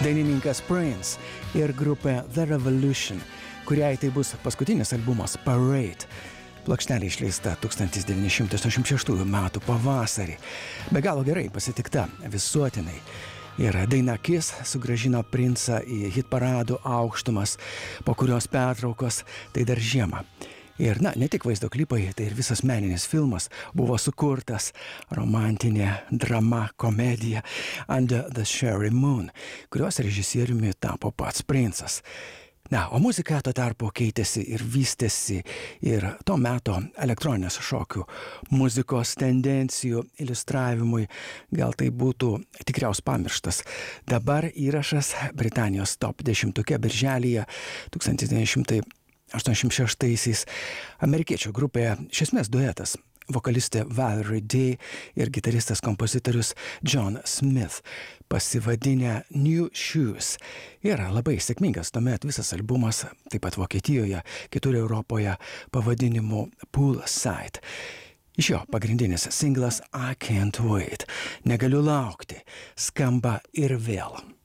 dainininkas Prince ir grupė The Revolution, kuriai tai bus paskutinis albumas Parade. Plokštelė išleista 1986 metų pavasarį. Be galo gerai pasitikta visuotinai. Ir daina Kiss sugrąžino Princą į hitparadų aukštumas, po kurios pertraukos tai dar žiemą. Ir, ne tik vaizdo klipai, tai ir visas meninis filmas buvo sukurtas, romantinė drama, komedija Under the Cherry Moon, kurios režisieriumi tapo pats Princas. O muzika tuo tarpu keitėsi ir vystėsi ir to meto elektroninės šokių muzikos tendencijų iliustravimui gal tai būtų tikriausiai pamirštas. Dabar įrašas Britanijos top 10 birželyje 1986-aisiais amerikiečių grupėje, iš esmės duetas, vokalistė Valerie Day ir gitaristas kompozitorius John Smith, pasivadinę New Shoes. Yra labai sėkmingas tuomet visas albumas, taip pat Vokietijoje, kitur Europoje, pavadinimu Poolside. Iš jo pagrindinis singlas I Can't Wait, negaliu laukti, skamba ir vėl.